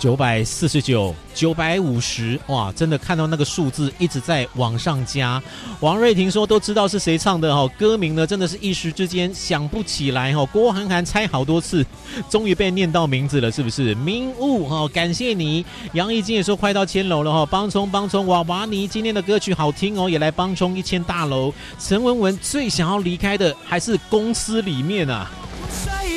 949、950，哇，真的看到那个数字一直在往上加。王瑞婷说都知道是谁唱的哦，歌名呢真的是一时之间想不起来哦。郭涵涵猜好多次，终于被念到名字了，是不是？明悟哈，感谢你。杨义金也说快到1000楼了哈，帮冲娃娃尼今天的歌曲好听哦，也来帮冲1000大楼。陈文文最想要离开的还是公司里面啊。